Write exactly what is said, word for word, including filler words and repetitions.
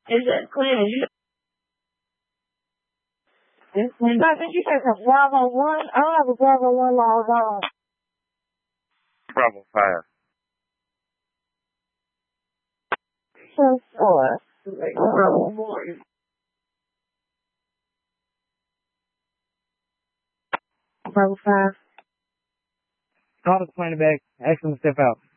Is that clear? You, I think you said a Bravo one. I don't have a Bravo one log on. Bravo five. So four. Bravo one. Bravo five. Call the plane back. Ask him to step out.